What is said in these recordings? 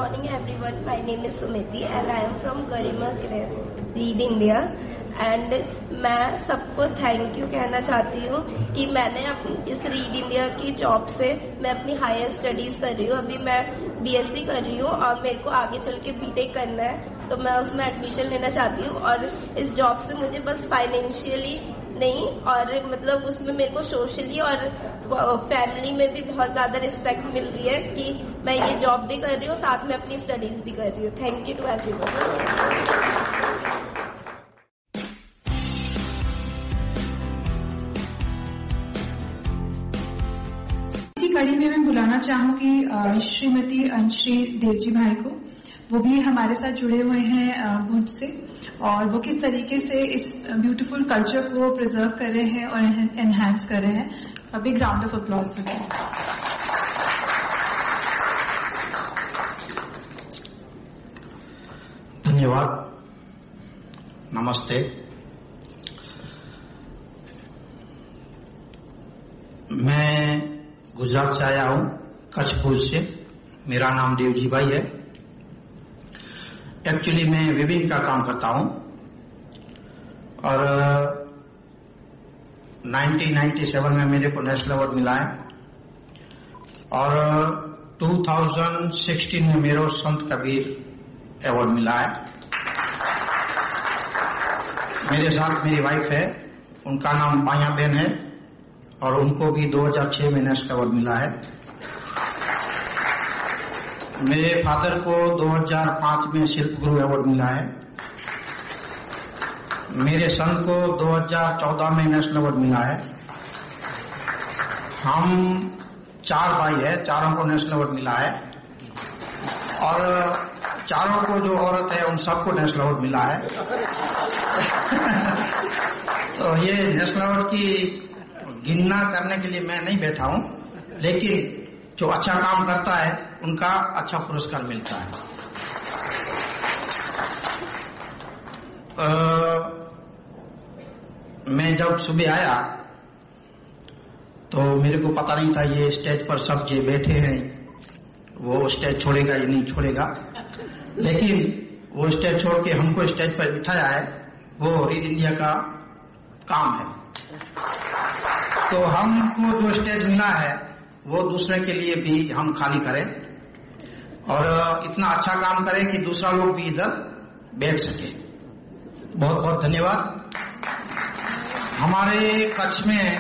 morning everyone. My name is Sumiti and I am from Garima Read India. And मैं सबको thank you कहना चाहती हूँ कि मैंने अपनी इस रीड इंडिया की जॉब से मैं अपनी हायर स्टडीज कर रही हूँ. अभी मैं बीएससी कर रही हूँ और मेरे को आगे चल के बीटेक करना है, तो मैं उसमें एडमिशन लेना चाहती हूँ. और इस जॉब से मुझे बस फाइनेंशियली नहीं और मतलब उसमें मेरे को सोशली और फैमिली में भी बहुत ज्यादा रिस्पेक्ट मिल रही है कि मैं ये जॉब भी कर रही हूँ, साथ में अपनी स्टडीज भी कर रही हूँ. Thank you to everyone. कड़ी में मैं बुलाना चाहूंगी श्रीमती अंशी देवजी भाई को. वो भी हमारे साथ जुड़े हुए हैं भुज से, और वो किस तरीके से इस ब्यूटीफुल कल्चर को प्रिजर्व कर रहे हैं और एनहांस कर रहे हैं. A big round of applause for them. धन्यवाद. नमस्ते. मैं गुजरात से आया हूं, कच्छ भुज से. मेरा नाम देवजी भाई है. एक्चुअली मैं विविंग का काम करता हूं और 1997 में मेरे को नेशनल अवार्ड मिला है और 2016 में मेरे को संत कबीर अवार्ड मिला है. मेरे साथ मेरी वाइफ है, उनका नाम माया बहन है और उनको भी 2006 में नेशनल अवार्ड मिला है. मेरे फादर को 2005 में शिल्प गुरु अवार्ड मिला है. मेरे सन को 2014 में नेशनल अवार्ड मिला है. हम 4 भाई हैं, चारों को नेशनल अवार्ड मिला है और चारों को जो औरत है उन सबको नेशनल अवार्ड मिला है. तो ये नेशनल अवार्ड की गिनना करने के लिए मैं नहीं बैठा हूं, लेकिन जो अच्छा काम करता है उनका अच्छा पुरस्कार मिलता है. मैं जब सुबह आया तो मेरे को पता नहीं था ये स्टेज पर सब जो बैठे हैं वो स्टेज छोड़ेगा या नहीं छोड़ेगा, लेकिन वो स्टेज छोड़ के हमको स्टेज पर बिठाया है. वो रीड इंडिया का काम है. तो हमको जो स्टेज मिला है वो दूसरे के लिए भी हम खाली करें और इतना अच्छा काम करें कि दूसरा लोग भी इधर बैठ सके. बहुत बहुत धन्यवाद. हमारे कच्छ में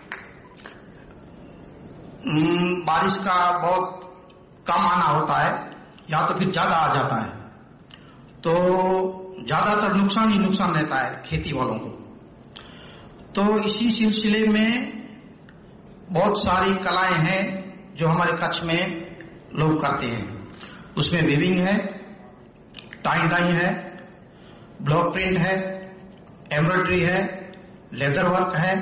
बारिश का बहुत कम आना होता है या तो फिर ज्यादा आ जाता है, तो ज्यादातर नुकसान ही नुकसान रहता है खेती वालों को. तो इसी सिलसिले में बहुत सारी कलाएं हैं जो हमारे कच्छ में लोग करते हैं. उसमें वीविंग है, टाई डाई है, ब्लॉक प्रिंट है, एम्ब्रॉयडरी है, लेदर वर्क है.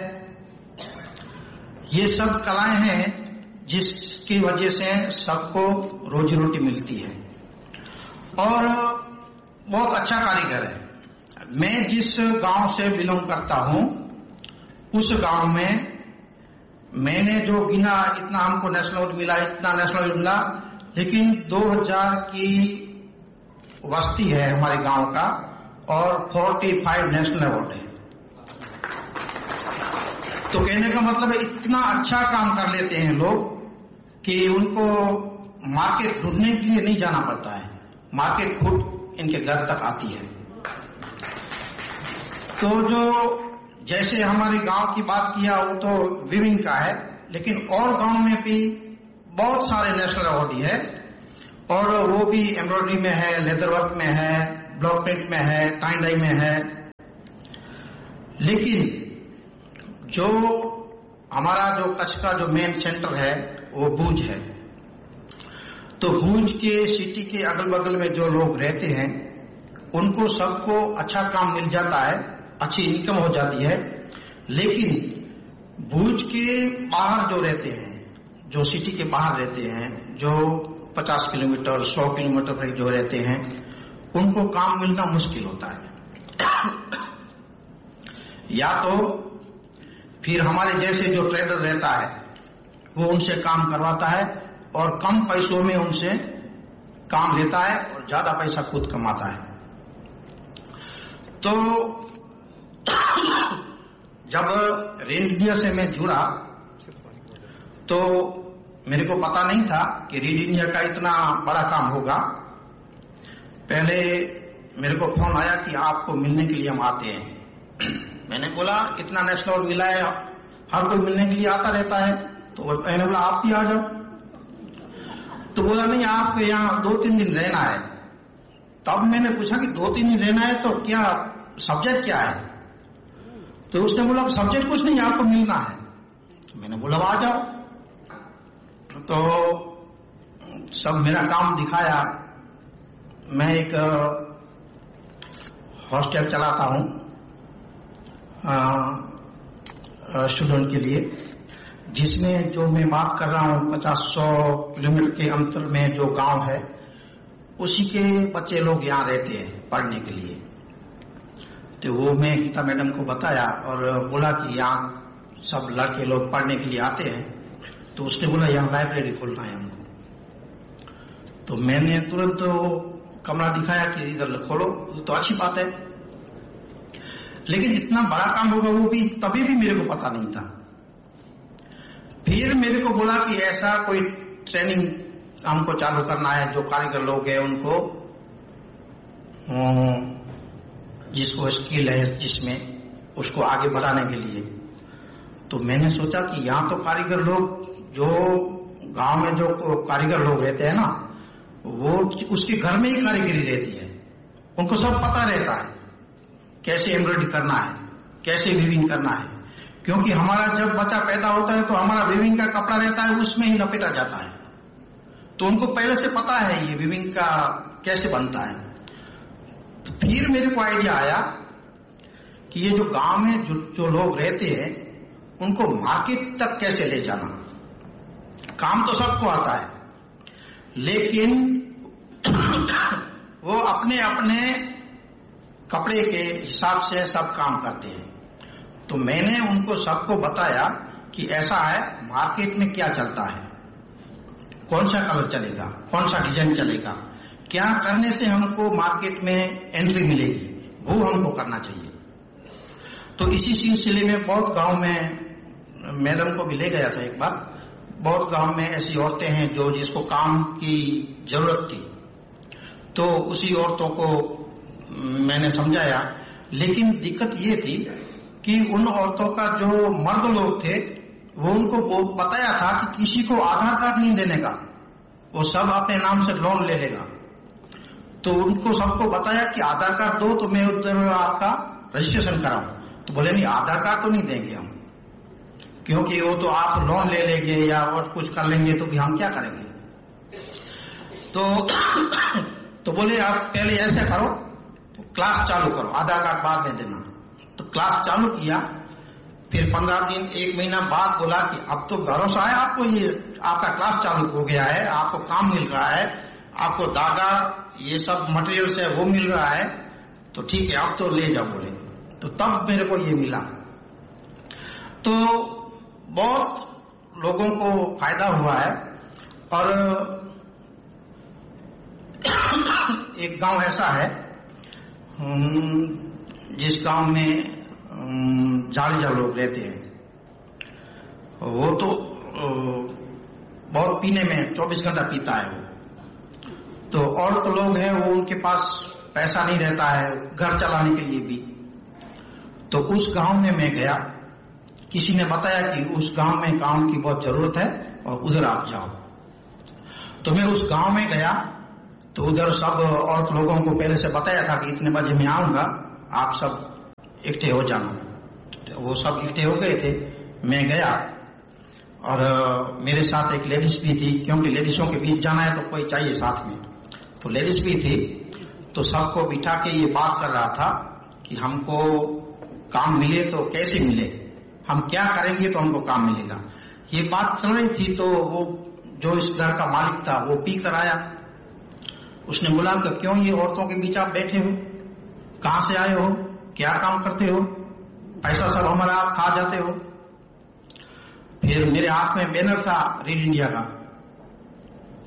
ये सब कलाएं हैं जिसकी वजह से सबको रोजी रोटी मिलती है और बहुत अच्छा कारीगर है. मैं जिस गांव से बिलोंग करता हूं उस गांव में मैंने जो गिना इतना हमको नेशनल अवार्ड मिला, इतना नेशनल अवार्ड मिला, लेकिन 2000 की वस्ती है हमारे गांव का और 45 नेशनल अवार्ड है. तो कहने का मतलब है इतना अच्छा काम कर लेते हैं लोग कि उनको मार्केट ढूंढने के लिए नहीं जाना पड़ता है, मार्केट खुद इनके घर तक आती है. तो जो जैसे हमारे गांव की बात किया वो तो विविंग का है, लेकिन और गांव में भी बहुत सारे नेशनल अवार्ड है और वो भी एम्ब्रॉयडरी में है, लेदर वर्क में है, ब्लॉक प्रिंट में है, टाई डाई में है. लेकिन जो हमारा जो कच्छ का जो मेन सेंटर है वो भुज है. तो भुज के सिटी के अगल बगल में जो लोग रहते हैं उनको सबको अच्छा काम मिल जाता है, अच्छी इनकम हो जाती है. लेकिन भुज के बाहर जो रहते हैं, जो सिटी के बाहर रहते हैं, जो 50 किलोमीटर 100 किलोमीटर पर जो रहते हैं, उनको काम मिलना मुश्किल होता है. या तो फिर हमारे जैसे जो ट्रेडर रहता है वो उनसे काम करवाता है और कम पैसों में उनसे काम लेता है और ज्यादा पैसा खुद कमाता है। तो जब रीड इंडिया से मैं जुड़ा तो मेरे को पता नहीं था कि रीड इंडिया का इतना बड़ा काम होगा। पहले मेरे को फोन आया कि आपको मिलने के लिए हम आते हैं। मैंने बोला इतना नेशनल अवार्ड मिला है, हर कोई मिलने के लिए आता रहता है। तो मैंने बोला आप भी आ जाओ। तो बोला नहीं, आपको यहाँ 2-3 दिन रहना है। तब मैंने पूछा कि 2-3 दिन रहना है तो क्या सब्जेक्ट क्या है? तो उसने बोला सब्जेक्ट कुछ नहीं, आपको मिलना है। तो मैंने बोला आ जाओ। तो सब मेरा काम दिखाया। मैं एक हॉस्टल चलाता हूं स्टूडेंट के लिए, जिसमें जो मैं बात कर रहा हूं 50-100 किलोमीटर के अंतर में जो गांव है उसी के बच्चे लोग यहाँ रहते हैं पढ़ने के लिए। तो वो मैं गीता मैडम को बताया और बोला कि यहाँ सब लड़के लोग पढ़ने के लिए आते हैं। तो उसने बोला यहाँ लाइब्रेरी खोलना है हमको। तो मैंने तुरंत तो कमरा दिखाया कि इधर खोलो, तो अच्छी बात है। लेकिन इतना बड़ा काम होगा वो भी तभी भी मेरे को पता नहीं था। फिर मेरे को बोला कि ऐसा कोई ट्रेनिंग हमको चालू करना है, जो कारीगर लोग हैं उनको, जिसको स्किल है जिसमें, उसको आगे बढ़ाने के लिए। तो मैंने सोचा कि यहाँ तो कारीगर लोग, जो गांव में जो कारीगर लोग रहते हैं ना, वो उसके घर में ही कारीगरी रहती है, उनको सब पता रहता है कैसे एम्ब्रॉयडरी करना है, कैसे वीविंग करना है। क्योंकि हमारा जब बच्चा पैदा होता है तो हमारा वीविंग का कपड़ा रहता है, उसमें ही लपेटा जाता है। तो उनको पहले से पता है ये वीविंग का कैसे बनता है। तो फिर मेरे को आइडिया आया कि ये जो गांव में जो लोग रहते हैं उनको मार्केट तक कैसे ले जाना। काम तो सबको आता है, लेकिन वो अपने अपने कपड़े के हिसाब से सब काम करते हैं। तो मैंने उनको सबको बताया कि ऐसा है, मार्केट में क्या चलता है, कौन सा कलर चलेगा, कौन सा डिजाइन चलेगा, क्या करने से हमको मार्केट में एंट्री मिलेगी, वो हमको करना चाहिए। तो इसी सिलसिले में बहुत गांव में, मैडम को भी ले गया था एक बार, बहुत गांव में ऐसी औरतें हैं जो जिसको काम की जरूरत थी। तो उसी औरतों को मैंने समझाया। लेकिन दिक्कत ये थी कि उन औरतों का जो मर्द लोग थे वो उनको वो बताया था कि किसी को आधार कार्ड नहीं देने का, वो सब अपने नाम से लोन ले लेगा। तो उनको सबको बताया कि आधार कार्ड दो तो मैं उधर आपका रजिस्ट्रेशन कराऊं। तो बोले नहीं, आधार कार्ड तो नहीं देंगे हम, क्योंकि वो तो आप लोन ले लेंगे या और कुछ कर लेंगे तो भी हम क्या करेंगे। तो बोले आप पहले ऐसे करो, क्लास चालू करो, आधार कार्ड बाद में देना। तो क्लास चालू किया। फिर 15 दिन 1 महीना बाद बोला कि अब तो भरोसा है आपको, ये आपका क्लास चालू हो गया है, आपको काम मिल रहा है, आपको धागा ये सब मटेरियल से वो मिल रहा है, तो ठीक है अब तो ले जाओ बोले। तो तब मेरे को ये मिला। तो बहुत लोगों को फायदा हुआ है। और एक गांव ऐसा है जिस गांव में जाड़िया लोग रहते हैं, वो तो बहुत पीने में 24 घंटा पीता है वो। तो और तो लोग हैं वो, उनके पास पैसा नहीं रहता है घर चलाने के लिए भी। तो उस गांव में मैं गया, किसी ने बताया कि उस गांव में काम की बहुत जरूरत है और उधर आप जाओ। तो मैं उस गांव में गया तो उधर सब औरत लोगों को पहले से बताया था कि इतने बजे मैं आऊंगा, आप सब इकट्ठे हो जाना। तो वो सब इकट्ठे हो गए थे। मैं गया और मेरे साथ एक लेडीज भी थी, क्योंकि लेडीजों के बीच जाना है तो कोई चाहिए साथ में। तो लेडीज भी थी। तो सबको बिठा के ये बात कर रहा था कि हमको काम मिले तो कैसे मिले, हम क्या करेंगे तो हमको काम मिलेगा। ये बात चल रही थी। तो वो जो इस घर का मालिक था वो पी कर आया। उसने बोला कि क्यों ये औरतों के बीच आप बैठे हो, कहां से आए हो, क्या काम करते हो, पैसा सब हमारा आप खा जाते हो। फिर मेरे हाथ में बैनर था रीड इंडिया का।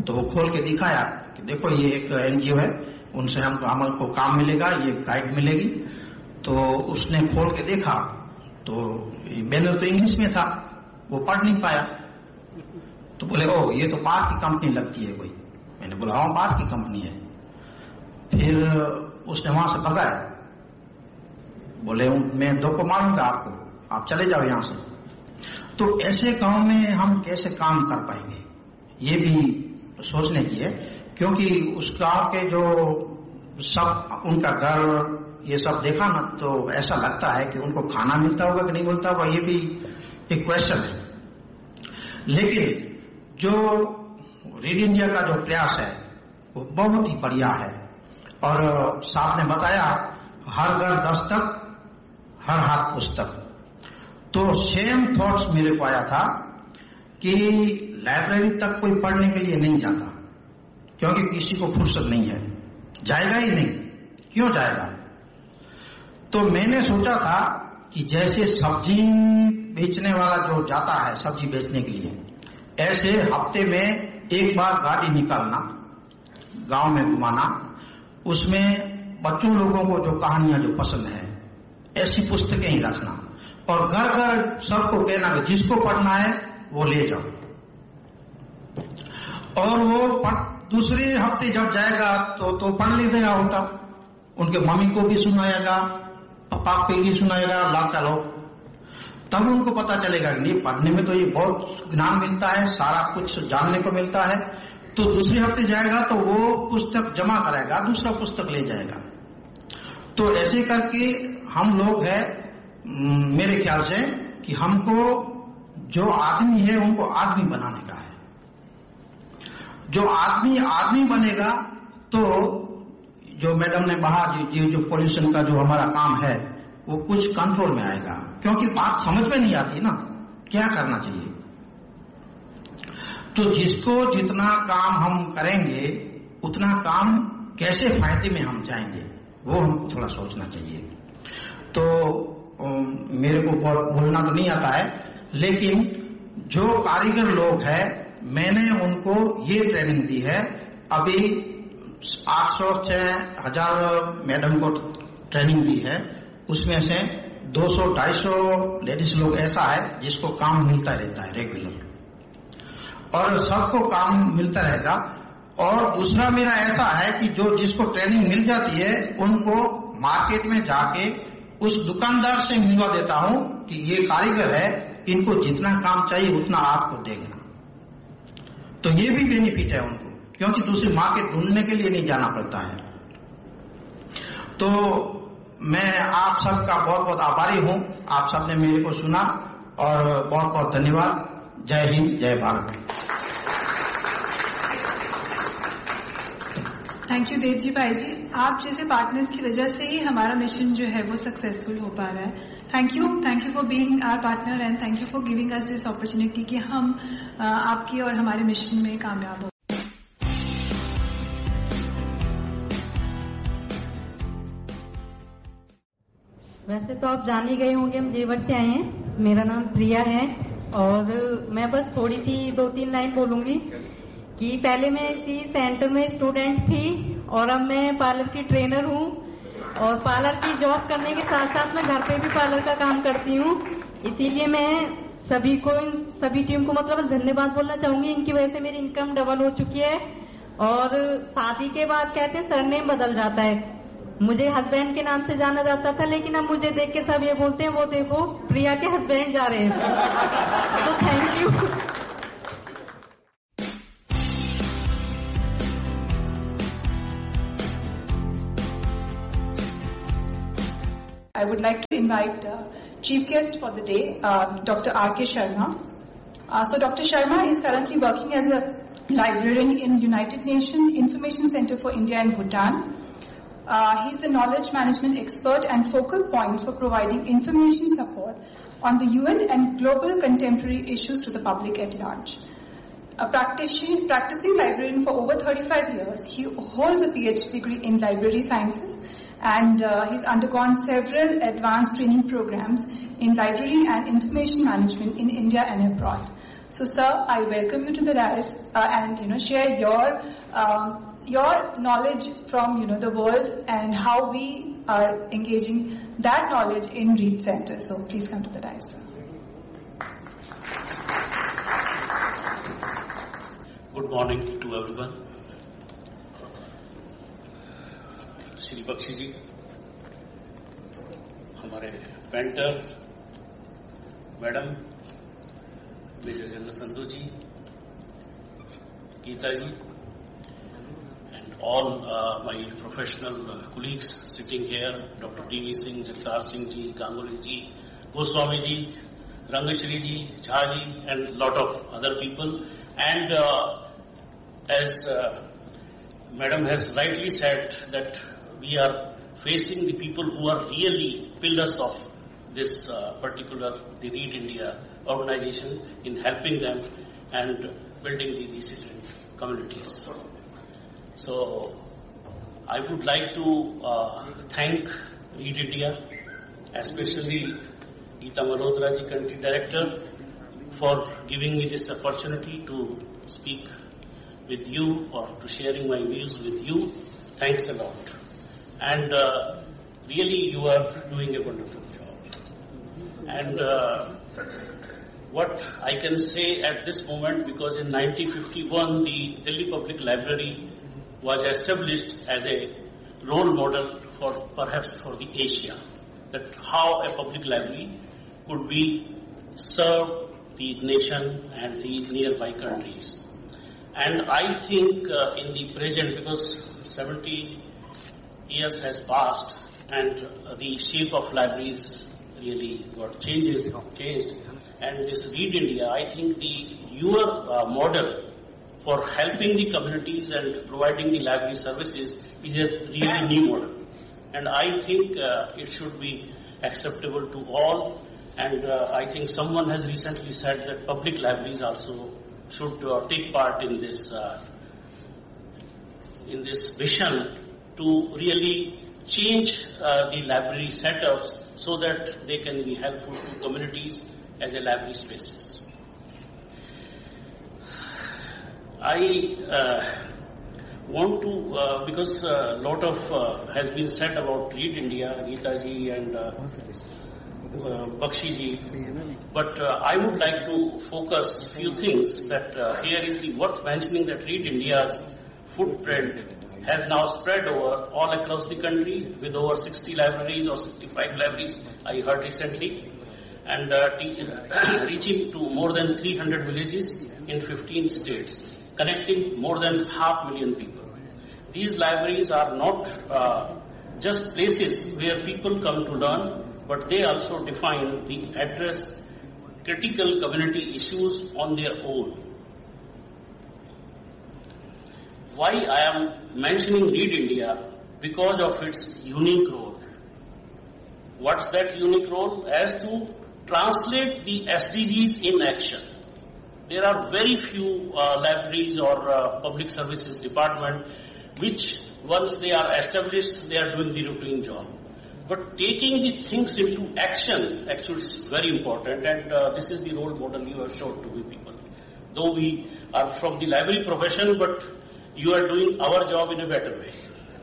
तो वो खोल के दिखाया कि देखो ये एक एनजीओ है, उनसे हमको काम मिलेगा, ये गाइड मिलेगी। तो उसने खोल के देखा तो बैनर तो इंग्लिश में था, वो पढ़ नहीं पाया। तो बोले ओ ये तो बाहर की कंपनी लगती है कोई। मैंने बोला हाँ बाहर की कंपनी है। फिर उसने वहां से भगाया, बोले मैं 2 को मारूंगा आपको, आप चले जाओ यहां से। तो ऐसे गांव में हम कैसे काम कर पाएंगे, ये भी सोचने की है, क्योंकि उस गांव के जो सब उनका घर ये सब देखा ना तो ऐसा लगता है कि उनको खाना मिलता होगा कि नहीं मिलता होगा, ये भी एक क्वेश्चन है। लेकिन जो रीड इंडिया का जो प्रयास है वो बहुत ही बढ़िया है। और साहब ने बताया हर घर दस्तक, हर हाथ पुस्तक। तो सेम थॉट्स मेरे को आया था कि लाइब्रेरी तक कोई पढ़ने के लिए नहीं जाता, क्योंकि किसी को फुर्सत नहीं है, जाएगा ही नहीं, क्यों जाएगा। तो मैंने सोचा था कि जैसे सब्जी बेचने वाला जो जाता है सब्जी बेचने के लिए, ऐसे हफ्ते में एक बार गाड़ी निकालना, गांव में घुमाना, उसमें बच्चों लोगों को जो कहानियां जो पसंद है ऐसी पुस्तकें ही रखना, और घर घर सबको कहना कि जिसको पढ़ना है वो ले जाओ। और वो दूसरे हफ्ते जब जाएगा तो पढ़ लेगा होता, उनके मम्मी को भी सुनाएगा, पापा को भी सुनाएगा, लाता लो, तब उनको पता चलेगा कि नहीं पढ़ने में तो ये बहुत ज्ञान मिलता है, सारा कुछ जानने को मिलता है। तो दूसरे हफ्ते जाएगा तो वो पुस्तक जमा कराएगा, दूसरा पुस्तक ले जाएगा। तो ऐसे करके हम लोग है, मेरे ख्याल से कि हमको जो आदमी है उनको आदमी बनाने का है। जो आदमी बनेगा तो जो मैडम ने कहा जो पोल्यूशन का जो हमारा काम है वो कुछ कंट्रोल में आएगा, क्योंकि बात समझ में नहीं आती ना क्या करना चाहिए। तो जिसको जितना काम हम करेंगे उतना काम कैसे फायदे में हम जाएंगे वो हमको थोड़ा सोचना चाहिए। तो मेरे को बोलना तो नहीं आता है, लेकिन जो कारीगर लोग हैं मैंने उनको ये ट्रेनिंग दी है। अभी 800 से 1000 मैडम को ट्रेनिंग दी है, उसमें से 200-250 लेडीज लोग ऐसा है जिसको काम मिलता रहता है रेगुलर, और सबको काम मिलता रहेगा। और दूसरा मेरा ऐसा है कि जो जिसको ट्रेनिंग मिल जाती है उनको मार्केट में जाके उस दुकानदार से मिलवा देता हूं कि ये कारीगर है, इनको जितना काम चाहिए उतना आपको देगा। तो ये भी बेनिफिट है उनको, क्योंकि दूसरी मार्केट ढूंढने के लिए नहीं जाना पड़ता है। तो मैं आप सबका बहुत बहुत आभारी हूं, आप सबने मेरे को सुना, और बहुत बहुत धन्यवाद। जय हिंद, जय भारत। थैंक यू देव जी भाई जी, आप जैसे पार्टनर्स की वजह से ही हमारा मिशन जो है वो सक्सेसफुल हो पा रहा है। Thank you for being our partner, and thank you for giving us this opportunity कि हम आपकी और हमारे मिशन में कामयाब हो। वैसे तो आप जान ही गए होंगे, हम जेवर से आए हैं। मेरा नाम प्रिया है, और मैं बस थोड़ी सी 2-3 लाइन बोलूंगी कि पहले मैं इसी सेंटर में स्टूडेंट थी, और अब मैं पार्लर की ट्रेनर हूँ, और पार्लर की जॉब करने के साथ साथ मैं घर पे भी पार्लर का काम करती हूँ। इसीलिए मैं सभी टीम को मतलब धन्यवाद बोलना चाहूंगी, इनकी वजह से मेरी इनकम डबल हो चुकी है। और शादी के बाद कहते हैं सरनेम बदल जाता है, मुझे हस्बैंड के नाम से जाना जाता था, लेकिन अब मुझे देख के सब ये बोलते हैं वो देखो प्रिया के हस्बैंड जा रहे हैं। तो thank you. I would like to invite chief guest for the day, Dr. R.K. Sharma. So Dr. Sharma is currently working as a librarian in United Nations Information Center for India and Bhutan. He is the knowledge management expert and focal point for providing information support on the UN and global contemporary issues to the public at large. A practicing librarian for over 35 years, he holds a PhD degree in library sciences, and he's undergone several advanced training programs in library and information management in India and abroad. So, sir, I welcome you to the dais and share your knowledge from the world and how we are engaging that knowledge in Reed Center. So, please come to the dais, sir. Good morning to everyone. Shri Bakshi जी, हमारे painter madam, major general Sandhu ji, Gita ji, and all my professional colleagues sitting here, Dr. D.V. Singh, Jagtar Singh ji, Ganguly ji, Goswami ji, Rangashri ji, Jha ji, and lot of other people. And as Madam has rightly said, that we are facing the people who are really pillars of this particular, the Reed India organization, in helping them and building the resilient communities. So I would like to thank Reed India, especially Geeta Malhotra ji, Country Director, for giving me this opportunity to speak with you or to sharing my views with you. Thanks a lot. And really you are doing a wonderful job. And what I can say at this moment, because in 1951 the Delhi Public Library was established as a role model for perhaps for the Asia, that how a public library could be serve the nation and the nearby countries. And I think in the present, because 70 years has passed and the shape of libraries really got changed, and this Reed India, I think your model for helping the communities and providing the library services is a really new model, and I think it should be acceptable to all. And I think someone has recently said that public libraries also should take part in this vision to really change the library setups so that they can be helpful to communities as a library spaces. I want to, because a lot of has been said about Reed India, Geeta ji and Bakshi ji, but I would like to focus few things that here is the worth mentioning that Reed India's footprint has now spread over all across the country with over 60 libraries or 65 libraries I heard recently, and reaching to more than 300 villages in 15 states, connecting more than 500,000 people. These libraries are not just places where people come to learn, but they also define the address critical community issues on their own. Why I am mentioning Reed India? Because of its unique role. What's that unique role? As to translate the SDGs in action. There are very few libraries or public services department which once they are established, they are doing the routine job. But taking the things into action actually is very important, and this is the role model you have shown to the people. Though we are from the library profession, but you are doing our job in a better way.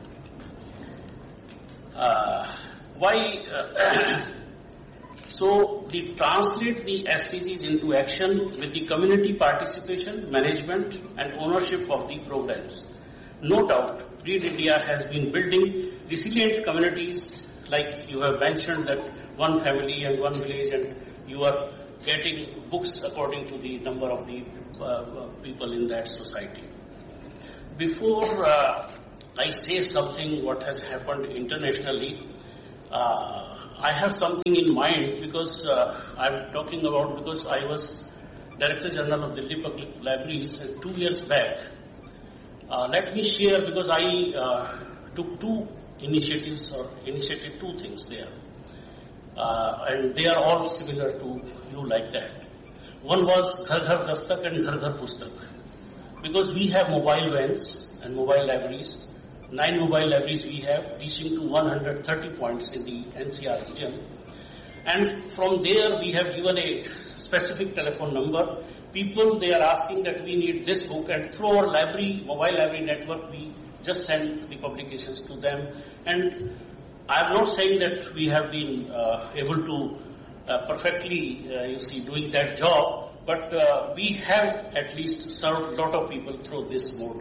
So, translate the SDGs into action with the community participation, management and ownership of the programs. No doubt, Reed India has been building resilient communities, like you have mentioned that one family and one village, and you are getting books according to the number of the people in that society. Before I say something what has happened internationally, I have something in mind, because I'm talking about, because I was Director General of Delhi Public Libraries 2 years back. Let me share, because I took two initiatives or initiated two things there. And they are all similar to you like that. One was Ghar Ghar Dastak and Ghar Ghar Pustak. Because we have mobile vans and mobile libraries. 9 mobile libraries we have, reaching to 130 points in the NCR region. And from there we have given a specific telephone number people, they are asking that we need this book, and through our library, mobile library network, we just send the publications to them. And I am not saying that we have been able to perfectly, doing that job, but we have at least served a lot of people through this mode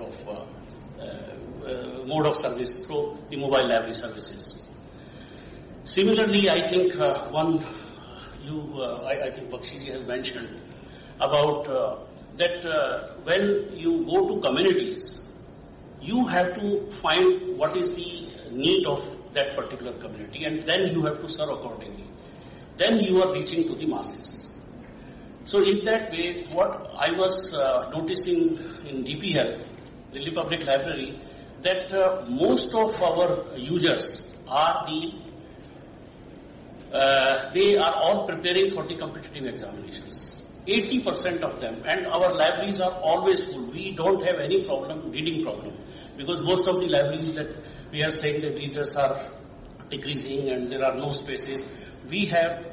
of service, through the mobile library services. Similarly, I think I think Bakshi ji has mentioned about that when you go to communities, you have to find what is the need of that particular community, and then you have to serve accordingly. Then you are reaching to the masses. So in that way, what I was noticing in DPL, Delhi Public Library, that most of our users are they are all preparing for the competitive examinations. 80% of them, and our libraries are always full. We don't have any reading problem, because most of the libraries that we are saying that readers are decreasing and there are no spaces. We have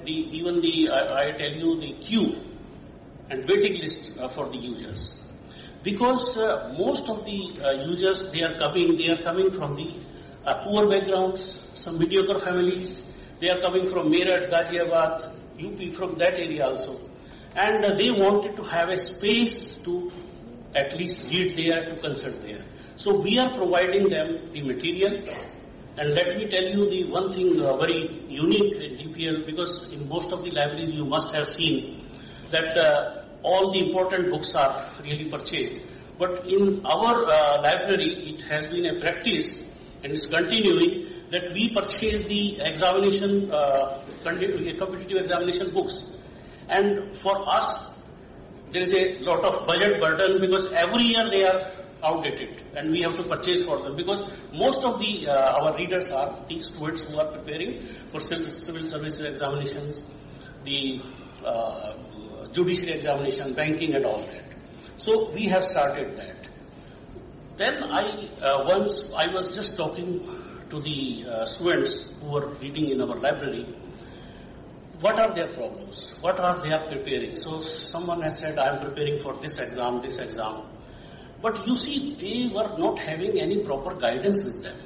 I tell you, the queue and waiting list for the users. Because most of the users, they are coming from the poor backgrounds, some mediocre families. They are coming from Meerut, Ghaziabad, UP, from that area also. And they wanted to have a space to at least read there, to consult there. So we are providing them the material. And let me tell you the one thing very unique in DPL, because in most of the libraries you must have seen that all the important books are really purchased. But in our library, it has been a practice, and it's continuing, that we purchase the examination, competitive examination books. And for us, there is a lot of budget burden, because every year they are outdated and we have to purchase for them, because most of the our readers are the students who are preparing for civil services examinations, the judiciary examination, banking and all that. So we have started that. Then once I was just talking to the students who were reading in our library, what are their problems? What are they are preparing? So someone has said, I am preparing for this exam. But you see, they were not having any proper guidance with them.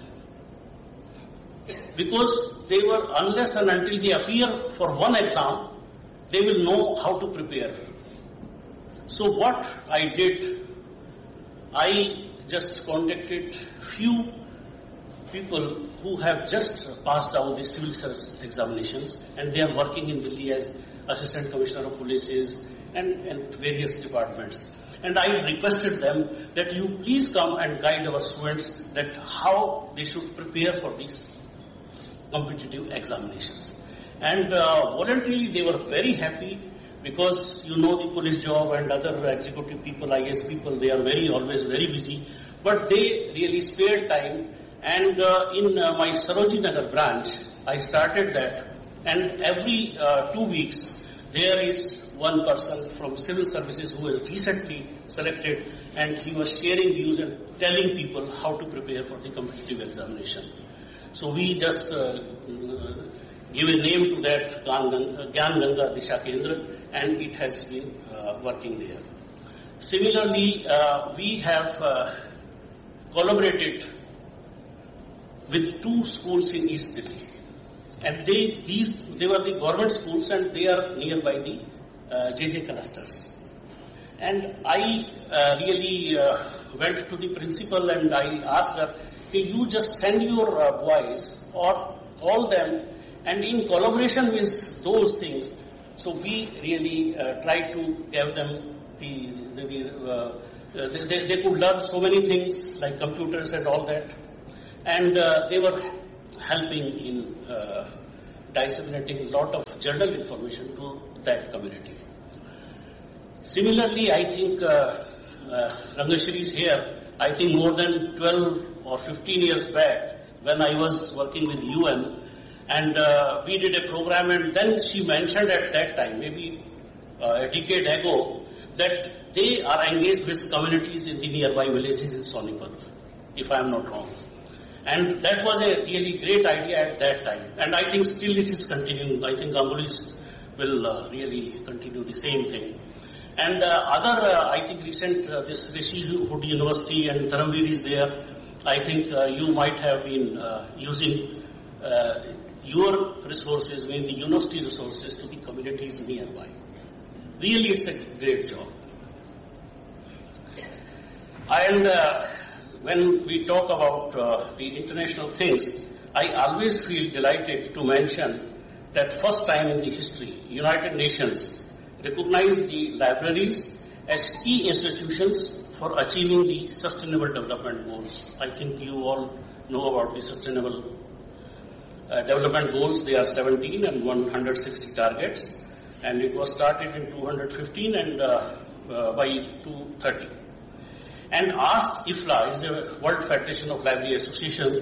Because they were, unless and until they appear for one exam, they will know how to prepare. So what I did, I just contacted few people who have just passed out the civil service examinations, and they are working in Delhi as Assistant Commissioner of Police and various departments. And I requested them that you please come and guide our students that how they should prepare for these competitive examinations. And voluntarily they were very happy, because you know the police job and other executive people, IS people, they are always very busy. But they really spared time. And in my Sarojini Nagar branch, I started that. And every 2 weeks, there is one person from civil services who was recently selected, and he was sharing views and telling people how to prepare for the competitive examination. So we just give a name to that, Gyan Ganga Disha Kendra, and it has been working there. Similarly, we have collaborated with 2 schools in East Delhi, and they were the government schools, and they are nearby the JJ clusters. And I really went to the principal and I asked her, hey, you just send your boys or call them, and in collaboration with those things, so we really tried to give them they could learn so many things like computers and all that. And they were helping in disseminating a lot of journal information to that community. Similarly, I think Rangashri is here. I think more than 12 or 15 years back, when I was working with UN, and we did a program, and then she mentioned at that time, maybe a decade ago, that they are engaged with communities in the nearby villages in Sonipat, if I am not wrong. And that was a really great idea at that time. And I think still it is continuing. I think Gangulis will really continue the same thing. And I think recent, this Rishi Hudi University and Dharamveer is there. I think you might have been using your resources, meaning the university resources, to the communities nearby. Really, it's a great job. And when we talk about the international things, I always feel delighted to mention that first time in the history, United Nations recognized the libraries as key institutions for achieving the Sustainable Development Goals. I think you all know about the Sustainable Development Goals. They are 17 and 160 targets, and it was started in 215 and by 230. And asked IFLA, is the World Federation of Library Associations,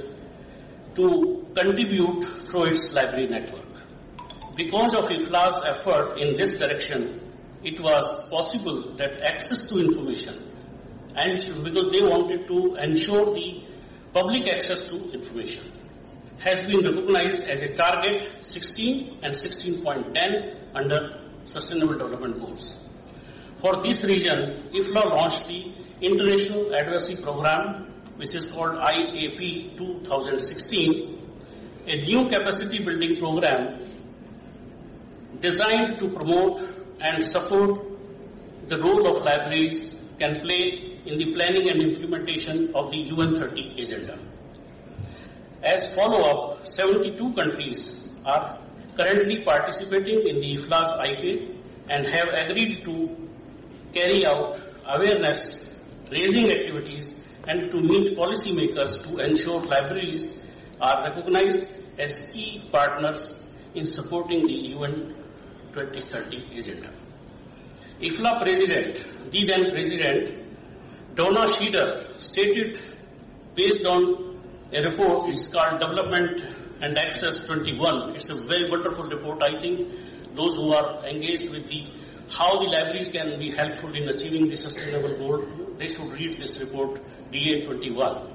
to contribute through its library network. Because of IFLA's effort in this direction, it was possible that access to information, and because they wanted to ensure the public access to information, has been recognized as a target 16 and 16.10 under Sustainable Development Goals. For this reason, IFLA launched the International Advocacy Program, which is called IAP 2016, a new capacity building program designed to promote and support the role of libraries can play in the planning and implementation of the UN 30 agenda. As follow-up, 72 countries are currently participating in the IFLA's IAP and have agreed to carry out awareness raising activities and to meet policymakers to ensure libraries are recognized as key partners in supporting the UN 2030 agenda. IFLA President, the then President, Donna Schieder, stated based on a report, it's called Development and Access 21. It's a very wonderful report. I think those who are engaged with how the libraries can be helpful in achieving the sustainable goal, they should read this report, DA 21.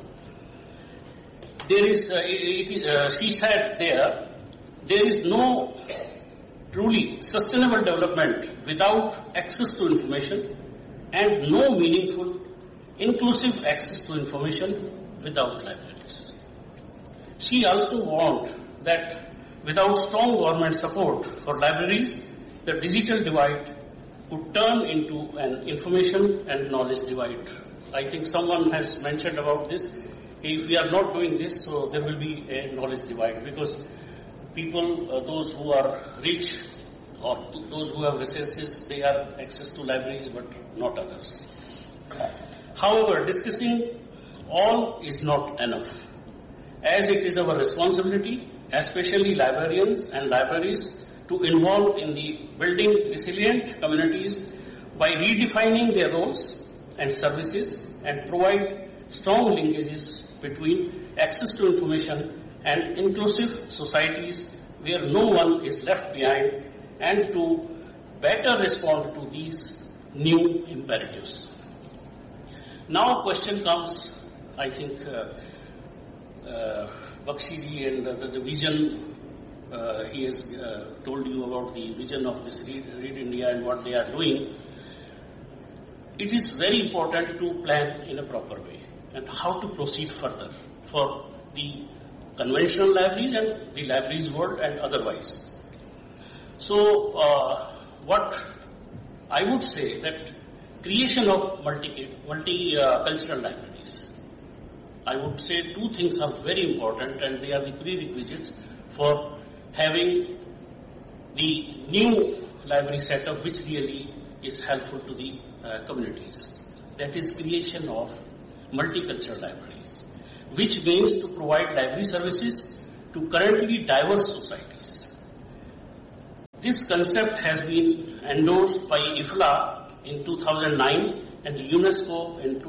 She said there is no truly sustainable development without access to information, and no meaningful, inclusive access to information without libraries. She also warned that without strong government support for libraries, the digital divide could turn into an information and knowledge divide. I think someone has mentioned about this. If we are not doing this, so there will be a knowledge divide, because people, those who are rich or those who have resources, they have access to libraries but not others. However, discussing all is not enough, as it is our responsibility, especially librarians and libraries, to involve in the building resilient communities by redefining their roles and services and provide strong linkages between access to information and inclusive societies where no one is left behind, and to better respond to these new imperatives. Now question comes, I think Bakshi ji and the vision, he has told you about the vision of this Read India and what they are doing. It is very important to plan in a proper way and how to proceed further for the conventional libraries and the libraries world and otherwise. So what I would say that creation of multicultural libraries, I would say two things are very important, and they are the prerequisites for having the new library setup which really is helpful to the communities. That is creation of multicultural libraries, which means to provide library services to currently diverse societies. This concept has been endorsed by IFLA in 2009 and UNESCO in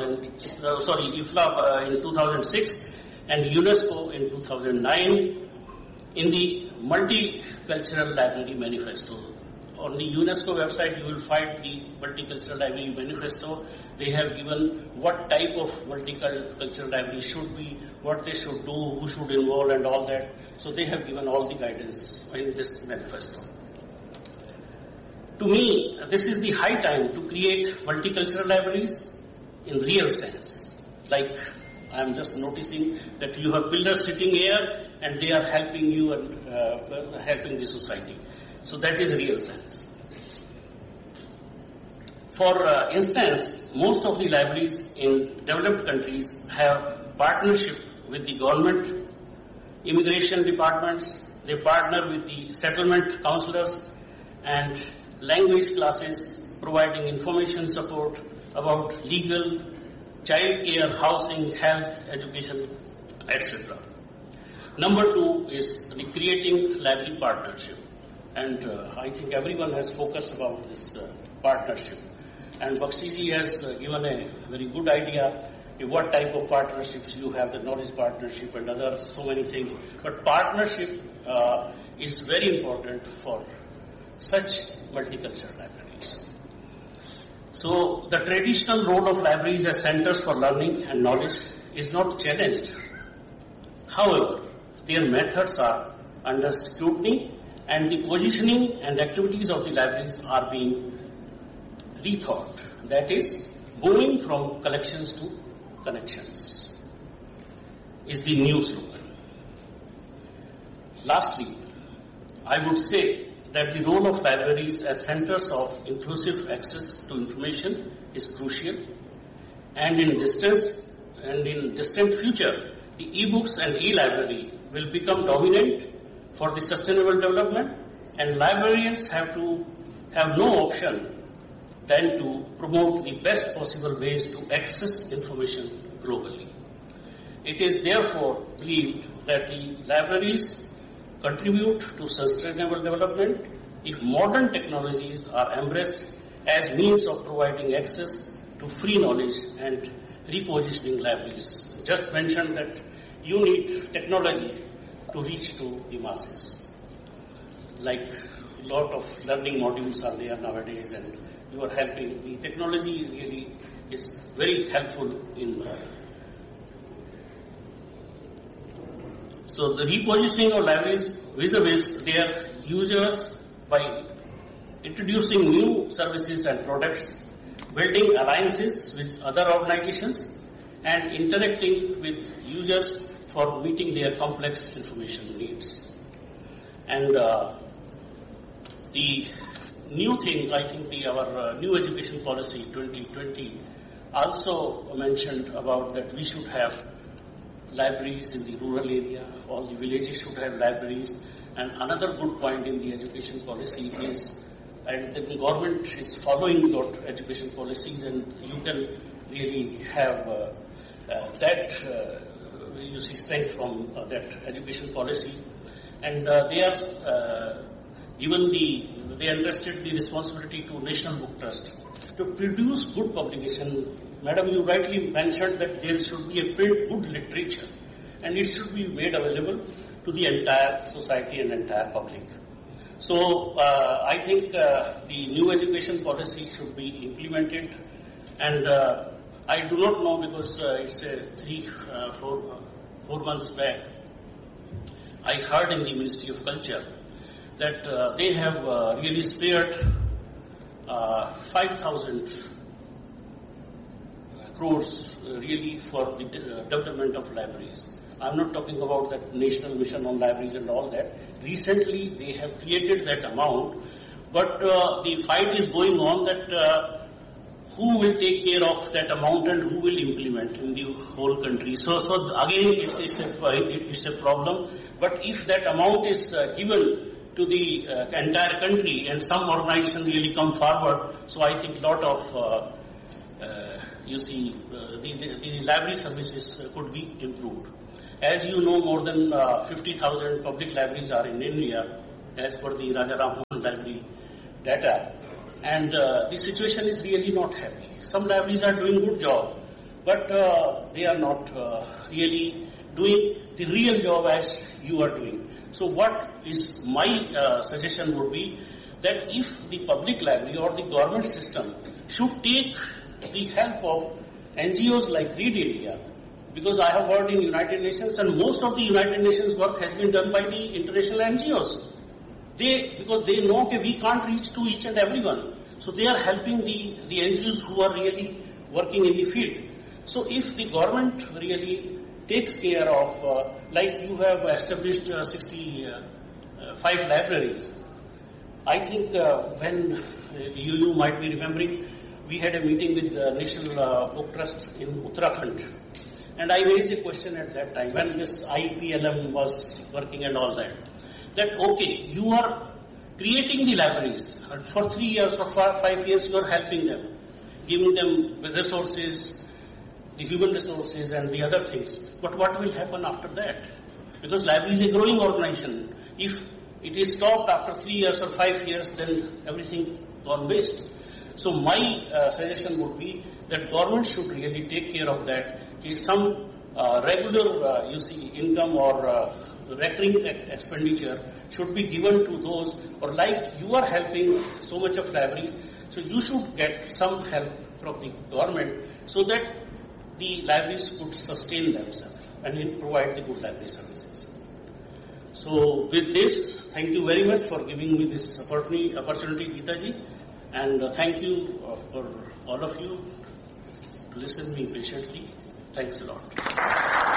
IFLA in 2006 and UNESCO in 2009 in the Multicultural Library Manifesto. On the UNESCO website, you will find the Multicultural Library Manifesto. They have given what type of multicultural library should be, what they should do, who should involve and all that. So they have given all the guidance in this manifesto. To me, this is the high time to create multicultural libraries in real sense. Like, I am just noticing that you have builders sitting here and they are helping you and helping the society. So that is real sense. For instance, most of the libraries in developed countries have partnership with the government, immigration departments. They partner with the settlement counselors and language classes, providing information support about legal, child care, housing, health, education, etc. Number 2 is the creating library partnership. And I think everyone has focused about this partnership. And Bakshi has given a very good idea of what type of partnerships you have, the knowledge partnership and other so many things. But partnership is very important for such multicultural libraries. So the traditional role of libraries as centers for learning and knowledge is not challenged. However, their methods are under scrutiny and the positioning and activities of the libraries are being rethought. That is, moving from collections to connections is the new slogan. Lastly, I would say that the role of libraries as centers of inclusive access to information is crucial, and in distant future, the e-books and e-library will become dominant for the sustainable development, and librarians have no option than to promote the best possible ways to access information globally. It is therefore believed that the libraries contribute to sustainable development if modern technologies are embraced as means of providing access to free knowledge and repositioning libraries. Just mentioned that you need technology to reach to the masses. Like a lot of learning modules are there nowadays and you are helping. The technology really is very helpful in So the repositioning of libraries vis-a-vis their users by introducing new services and products, building alliances with other organizations, and interacting with users for meeting their complex information needs. And the new thing, I think our new education policy 2020 also mentioned about that we should have libraries in the rural area, all the villages should have libraries. And another good point in the education policy is, and the government is following your education policies, and you can really have you see strength from that education policy. And they are they entrusted the responsibility to National Book Trust to produce good publication. Madam, you rightly mentioned that there should be a print good literature and it should be made available to the entire society and entire public. So I think the new education policy should be implemented, and I do not know because it's 4 months back I heard in the Ministry of Culture that they have really spared 5,000 crores really for the development of libraries. I'm not talking about that national mission on libraries and all that. Recently they have created that amount, but the fight is going on that who will take care of that amount and who will implement in the whole country. So again it's a problem. But if that amount is given to the entire country and some organization really come forward, so I think lot of the library services could be improved. As you know, more than 50,000 public libraries are in India as per the Raja Ram Mohan Library data, and the situation is really not happy. Some libraries are doing good job, but they are not really doing the real job as you are doing. So what is my suggestion would be that if the public library or the government system should take the help of NGOs like Read India, because I have worked in United Nations and most of the United Nations work has been done by the international NGOs. because they know that we can't reach to each and everyone. So they are helping the NGOs who are really working in the field. So if the government really takes care of, like you have established 65 libraries, I think when you might be remembering, we had a meeting with the National Book Trust in Uttarakhand. And I raised a question at that time when this IPLM was working and all that okay, you are creating the libraries and for 3 years or 5 years you are helping them, giving them the resources, the human resources and the other things. But what will happen after that? Because library is a growing organization. If it is stopped after 3 years or 5 years, then everything gone waste. So my suggestion would be that government should really take care of that. Some regular, income or recurring expenditure should be given to those, or like you are helping so much of library, so you should get some help from the government so that the libraries could sustain themselves and provide the good library services. So with this, thank you very much for giving me this opportunity, Geeta ji, and thank you for all of you to listen to me patiently. Thanks a lot.